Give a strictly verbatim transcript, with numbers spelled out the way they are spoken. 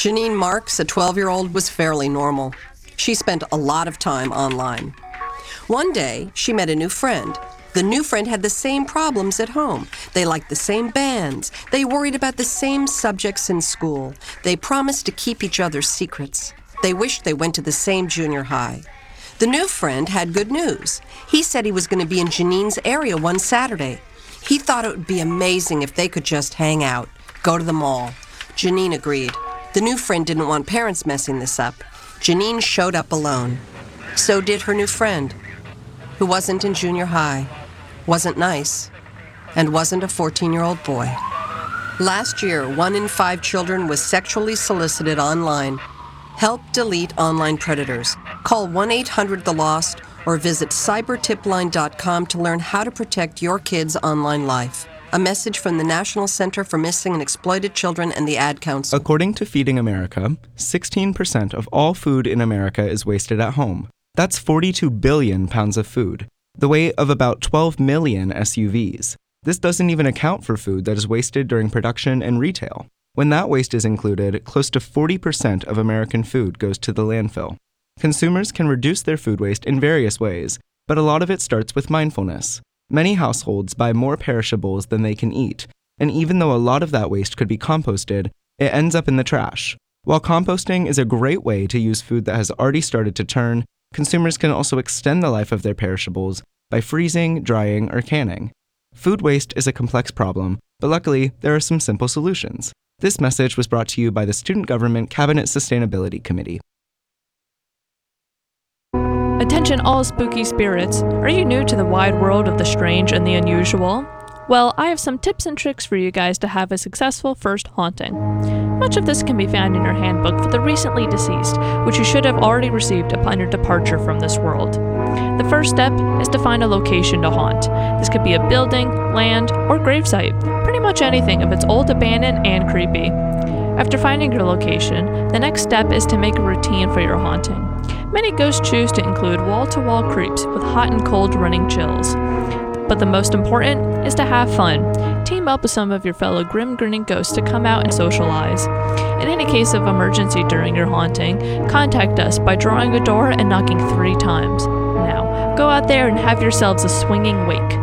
Janine Marks, a twelve-year-old, was fairly normal. She spent a lot of time online. One day, she met a new friend. The new friend had the same problems at home. They liked the same bands. They worried about the same subjects in school. They promised to keep each other's secrets. They wished they went to the same junior high. The new friend had good news. He said he was going to be in Janine's area one Saturday. He thought it would be amazing if they could just hang out, go to the mall. Janine agreed. The new friend didn't want parents messing this up. Janine showed up alone. So did her new friend, who wasn't in junior high, wasn't nice, and wasn't a fourteen-year-old boy. Last year, one in five children was sexually solicited online. Help delete online predators. Call one eight hundred the lost or visit cyber tip line dot com to learn how to protect your kids' online life. A message from the National Center for Missing and Exploited Children and the Ad Council. According to Feeding America, sixteen percent of all food in America is wasted at home. That's forty-two billion pounds of food, the weight of about twelve million S U Vs. This doesn't even account for food that is wasted during production and retail. When that waste is included, close to forty percent of American food goes to the landfill. Consumers can reduce their food waste in various ways, but a lot of it starts with mindfulness. Many households buy more perishables than they can eat, and even though a lot of that waste could be composted, it ends up in the trash. While composting is a great way to use food that has already started to turn, consumers can also extend the life of their perishables by freezing, drying, or canning. Food waste is a complex problem, but luckily, there are some simple solutions. This message was brought to you by the Student Government Cabinet Sustainability Committee. Attention all spooky spirits. Are you new to the wide world of the strange and the unusual? Well, I have some tips and tricks for you guys to have a successful first haunting. Much of this can be found in your handbook for the recently deceased, which you should have already received upon your departure from this world. The first step is to find a location to haunt. This could be a building, land, or gravesite, pretty much anything if it's old, abandoned, and creepy. After finding your location, the next step is to make a routine for your haunting. Many ghosts choose to include wall-to-wall creeps with hot and cold running chills. But the most important is to have fun. Team up with some of your fellow grim grinning ghosts to come out and socialize. In any case of emergency during your haunting, contact us by drawing a door and knocking three times. Now, go out there and have yourselves a swinging wake.